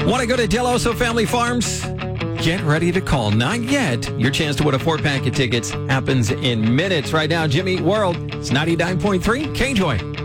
Want to go to Del Oso Family Farms? Get ready to call. Not yet. Your chance to win a 4-pack of tickets happens in minutes. Right now, Jimmy Eat World. It's 99.3 K-Joy.